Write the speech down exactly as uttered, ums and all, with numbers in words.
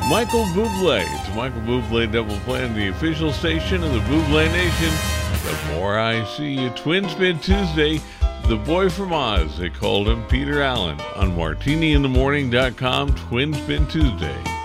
Michael Bublé. It's a Michael Bublé double play on the official station of the Bublé Nation. The More I See You. Twin Spin Tuesday. The Boy from Oz, they called him, Peter Allen, on martini in the morning dot com. Twin Spin Tuesday.